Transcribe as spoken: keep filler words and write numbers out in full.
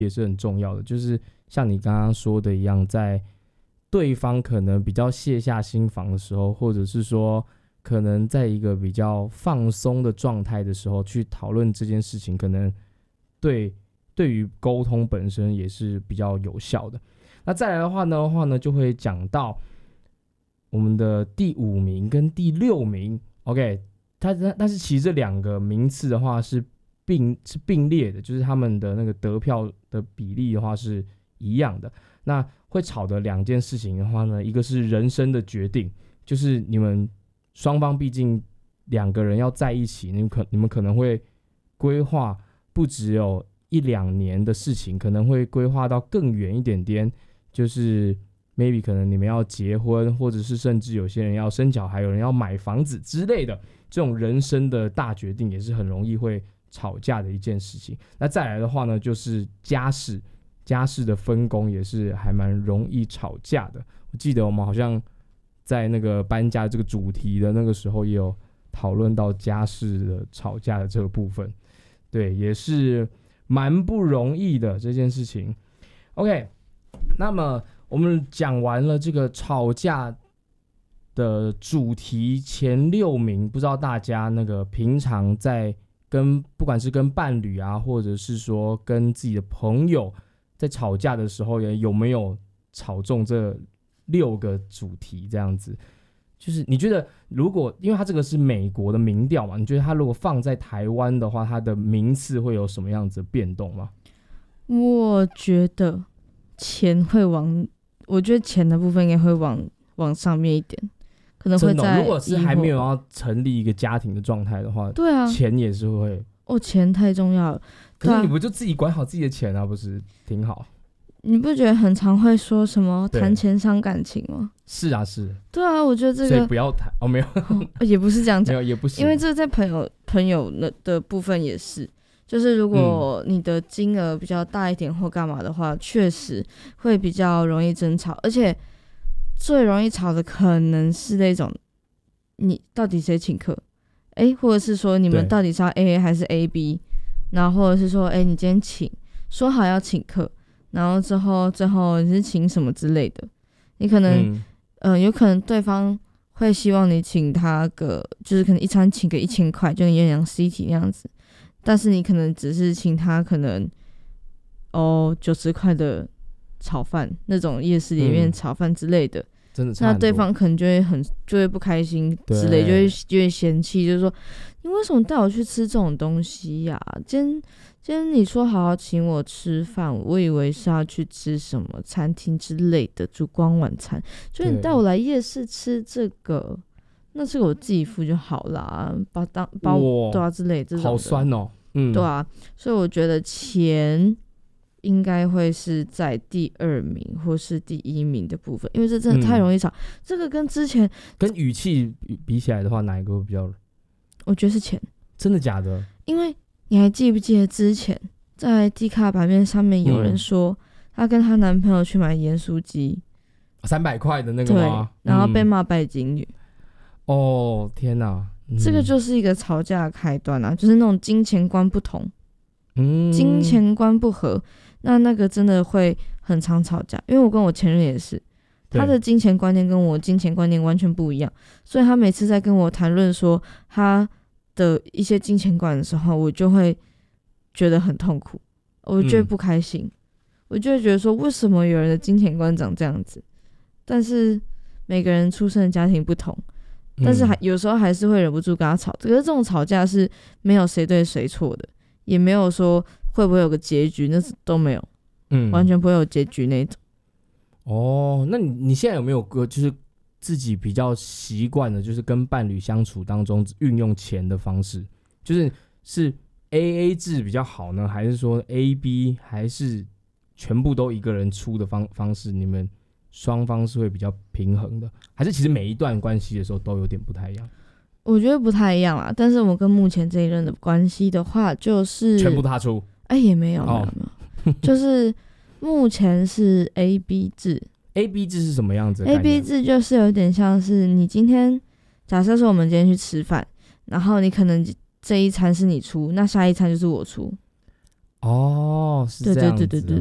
也是很重要的，就是像你刚刚说的一样，在对方可能比较卸下心防的时候，或者是说可能在一个比较放松的状态的时候去讨论这件事情，可能对对于沟通本身也是比较有效的。那再来的话呢的话呢就会讲到我们的第五名跟第六名 OK， 它但是其实这两个名次的话是并是并列的，就是他们的那个得票的比例的话是一样的。那会吵的两件事情的话呢，一个是人生的决定，就是你们双方毕竟两个人要在一起，你们可你们可能会规划不只有一两年的事情，可能会规划到更远一点点，就是 maybe 可能你们要结婚，或者是甚至有些人要生小孩，有人要买房子之类的，这种人生的大决定也是很容易会吵架的一件事情。那再来的话呢，就是家事，家事的分工也是还蛮容易吵架的。我记得我们好像在那个搬家这个主题的那个时候也有讨论到家事的吵架的这个部分，对，也是蛮不容易的这件事情。 OK， 那么我们讲完了这个吵架的主题前六名，不知道大家那个平常在跟不管是跟伴侣啊，或者是说跟自己的朋友在吵架的时候，有没有吵中这六个主题这样子？就是你觉得如果因为它这个是美国的民调嘛，你觉得它如果放在台湾的话，它的名次会有什么样子的变动吗？ 我觉得钱会往，我觉得钱的部分应该会往往上面一点，可能会在、 哦、如果是还没有要成立一个家庭的状态的话， 对啊， 钱也是会。 哦，钱太重要了。 可是你不就自己管好自己的钱啊，不是挺好？ 你不觉得很常会说什么谈钱伤感情吗？ 是啊，是。 对啊，我觉得这个所以不要谈哦，没有、 哦，也不是这样讲， 没有也不行， 因为这在朋友朋友的部分也是，就是如果你的金额比较大一点或干嘛的话，确、嗯、实会比较容易争吵，而且最容易吵的可能是那种你到底谁请客，哎，或者是说你们到底是要 A A 还是 A B， 然后或者是说哎你今天请说好要请客。然后之后最后你是请什么之类的，你可能嗯、呃，有可能对方会希望你请他个，就是可能一餐请个一千块，就有点像 C T 那样子，但是你可能只是请他可能哦九十块的炒饭，那种夜市里面炒饭之类的。嗯真的差很多，那对方可能就会很就会不开心之类，就会就会嫌弃，就是说你为什么带我去吃这种东西呀、啊？今天今天你说好好请我吃饭，我以为是要去吃什么餐厅之类的烛光晚餐，就你带我来夜市吃这个，那这个我自己付就好啦，把当把我对啊之类这种的，好酸哦，嗯， 对啊，所以我觉得钱应该会是在第二名或是第一名的部分，因为这真的太容易吵、嗯、这个跟之前跟语气比起来的话，哪一个会比较？ 我觉得是钱。 真的假的？ 因为你还记不记得之前在 D 卡版面上面有人说她跟她男朋友去买盐酥鸡三百块的那个吗？ 对，然后被骂拜金女、 嗯、哦天哪、嗯、 这个就是一个吵架的开端啊，就是那种金钱观不同、嗯、金钱观不合，那那个真的会很常吵架。因为我跟我前任也是，他的金钱观念跟我金钱观念完全不一样，所以他每次在跟我谈论说他的一些金钱观的时候，我就会觉得很痛苦，我就会不开心、嗯、我就会觉得说为什么有人的金钱观长这样子，但是每个人出生的家庭不同，但是还有时候还是会忍不住跟他吵。可是这种吵架是没有谁对谁错的，也没有说会不会有个结局，那都没有、嗯、完全不会有结局那种。 哦，那你你现在有没有个就是自己比较习惯的，就是跟伴侣相处当中运用钱的方式，就是是 A A 制比较好呢，还是说 A B， 还是全部都一个人出的方方式？你们双方是会比较平衡的，还是其实每一段关系的时候都有点不太一样？ 我觉得不太一样啦，但是我跟目前这一任的关系的话，就是全部他出， 哎、欸、也没有，哦、没有，就是目前是 A B 制。 A B 制是什么样子的？ A B 制就是有点像是你今天假设说我们今天去吃饭，然后你可能这一餐是你出，那下一餐就是我出。 哦，是对这样子对对对对